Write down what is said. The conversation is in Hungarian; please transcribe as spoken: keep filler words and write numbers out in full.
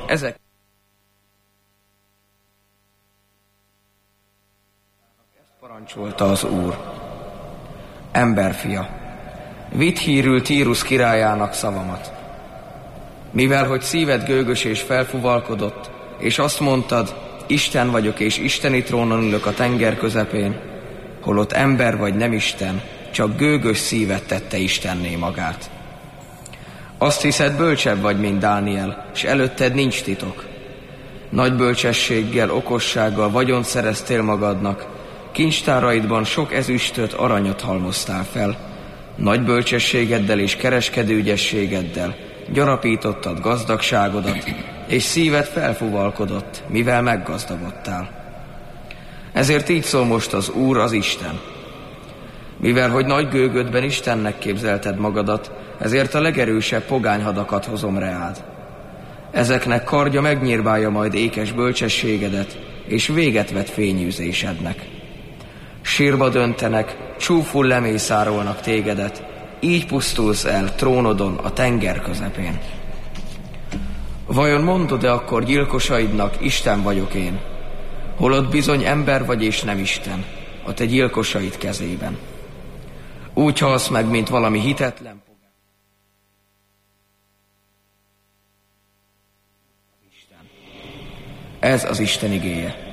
Ezek ezt parancsolta az Úr. Emberfia, vidd hírül Tírus királyának szavamat. Mivel, hogy szíved gőgös és felfuvalkodott, és azt mondtad, Isten vagyok, és isteni trónon ülök a tenger közepén, holott ember vagy nem Isten, csak gőgös szívet tette Istenné magát. Azt hiszed, bölcsebb vagy, mint Dániel, s előtted nincs titok. Nagy bölcsességgel, okossággal vagyont szereztél magadnak, kincstáraidban sok ezüstöt, aranyat halmoztál fel. Nagy bölcsességeddel és kereskedő ügyességeddel gyarapítottad gazdagságodat, és szíved felfuvalkodott, mivel meggazdagodtál. Ezért így szól most az Úr, az Isten. Mivel, hogy nagy gőgödben Istennek képzelted magadat, ezért a legerősebb pogányhadakat hozom reád. Ezeknek kardja megnyírbálja majd ékes bölcsességedet, és véget vet fényűzésednek. Sírba döntenek, csúful lemészárolnak tégedet, így pusztulsz el trónodon a tenger közepén. Vajon mondod-e akkor gyilkosaidnak, Isten vagyok én, holott bizony ember vagy és nem Isten, a te gyilkosaid kezében. Úgy halsz meg, mint valami hitetlen pogány. Ez az Isten igéje.